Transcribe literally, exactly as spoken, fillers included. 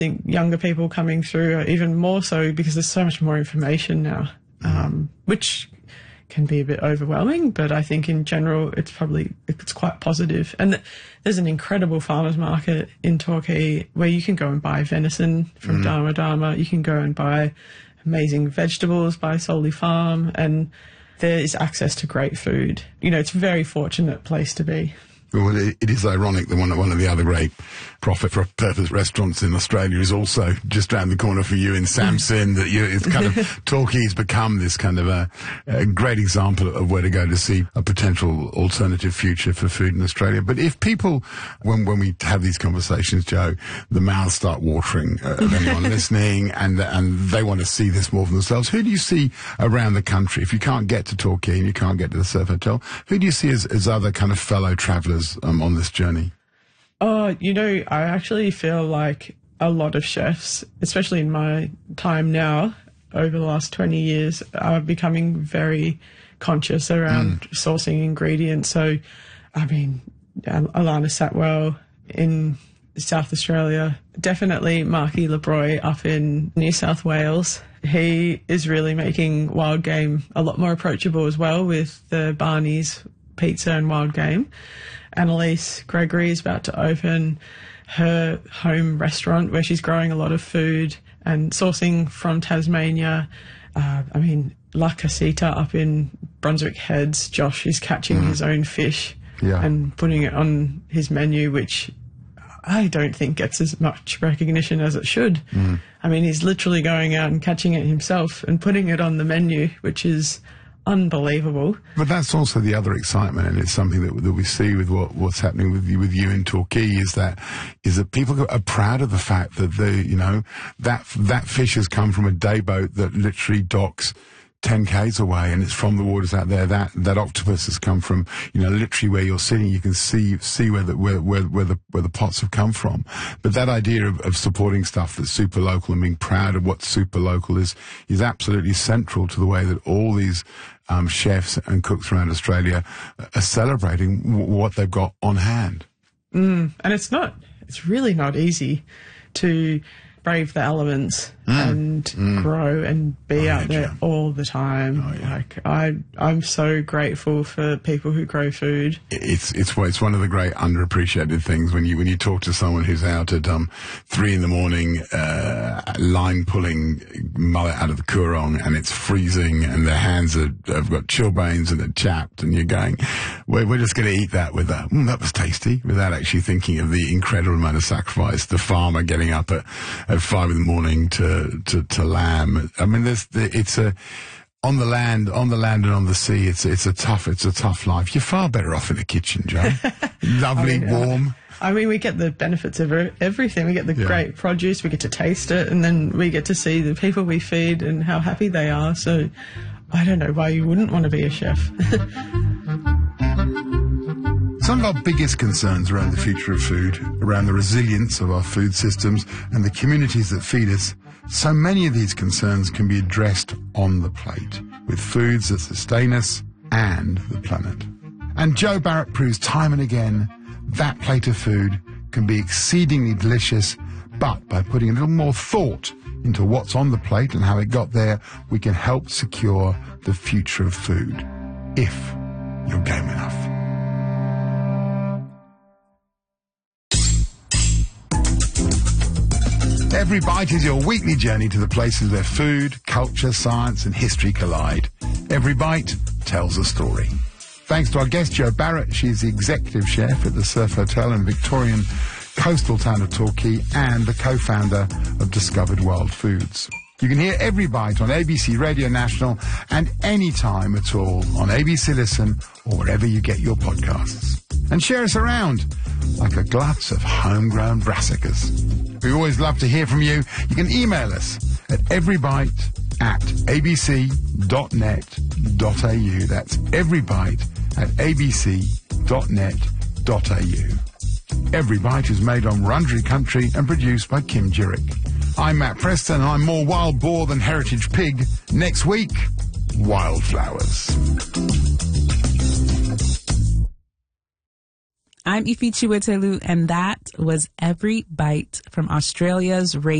think younger people coming through are even more so because there's so much more information now, um, which can be a bit overwhelming, but I think in general it's probably it's quite positive. And th- there's an incredible farmers market in Torquay where you can go and buy venison from mm. Dharma Dharma, you can go and buy amazing vegetables by Solly Farm, and there is access to great food. You know, it's a very fortunate place to be. Well, it, it is ironic that one, one of the other great profit-for-purpose restaurants in Australia is also just around the corner for you in Samson. That you, it's kind of Torquay's become this kind of a, a great example of where to go to see a potential alternative future for food in Australia. But if people, when when we have these conversations, Joe, the mouths start watering uh, of anyone listening, and and they want to see this more for themselves. Who do you see around the country? If you can't get to Torquay and you can't get to the Surf Hotel, who do you see as, as other kind of fellow travellers Um, on this journey? Oh, you know, I actually feel like a lot of chefs, especially in my time now, over the last twenty years, are becoming very conscious around mm. sourcing ingredients. So, I mean, Alana Satwell in South Australia, definitely Marky LeBroy up in New South Wales. He is really making wild game a lot more approachable as well with the Barney's Pizza and Wild Game. Annalise Gregory is about to open her home restaurant where she's growing a lot of food and sourcing from Tasmania. Uh, I mean, La Casita up in Brunswick Heads, Josh is catching mm. his own fish yeah. and putting it on his menu, which I don't think gets as much recognition as it should. Mm. I mean, he's literally going out and catching it himself and putting it on the menu, which is unbelievable. But that's also the other excitement, and it's something that, that we see with what, what's happening with you, with you in Torquay, is that is that people are proud of the fact that they, you know, that that fish has come from a day boat that literally docks ten kays away, and it's from the waters out there. That that octopus has come from, you know, literally where you're sitting. You can see see where the where where, where the where the pots have come from. But that idea of, of supporting stuff that's super local and being proud of what super local is is absolutely central to the way that all these um, chefs and cooks around Australia are celebrating w- what they've got on hand. Mm, and it's not. It's really not easy to brave the elements mm. and mm. grow and be oh, out yeah, there Jim. all the time. Oh, yeah. Like I, I'm so grateful for people who grow food. It's it's it's one of the great underappreciated things when you when you talk to someone who's out at um three in the morning, uh, line pulling mullet out of the Coorong, and it's freezing, and their hands are have got chilblains and they're chapped, and you're going, we're we're just going to eat that with that. Mm, that was tasty, without actually thinking of the incredible amount of sacrifice. The farmer getting up at at five in the morning to, to, to lamb. I mean, there's, it's a, on the land, on the land and on the sea, it's, it's a tough, it's a tough life. You're far better off in the kitchen, Joe. Lovely, I mean, warm. I mean, we get the benefits of everything. We get the yeah. great produce, we get to taste it, and then we get to see the people we feed and how happy they are. So I don't know why you wouldn't want to be a chef. Some of our biggest concerns around the future of food, around the resilience of our food systems and the communities that feed us, so many of these concerns can be addressed on the plate, with foods that sustain us and the planet. And Joe Barrett proves time and again that plate of food can be exceedingly delicious, but by putting a little more thought into what's on the plate and how it got there, we can help secure the future of food, if you're game enough. Every Bite is your weekly journey to the places where food, culture, science and history collide. Every Bite tells a story. Thanks to our guest, Jo Barrett. She's the executive chef at the Surf Hotel in Victorian coastal town of Torquay and the co-founder of Discovered Wild Foods. You can hear Every Bite on A B C Radio National and any time at all on A B C Listen or wherever you get your podcasts. And share us around like a glut of homegrown brassicas. We always love to hear from you. You can email us at everybite at abc dot net dot a u. That's everybite at abc dot net dot a u. Every Bite is made on Wurundjeri country and produced by Kim Jurek. I'm Matt Preston, and I'm more wild boar than heritage pig. Next week, wildflowers. I'm Ifi Chiwetelu, and that was Every Bite from Australia's Radio.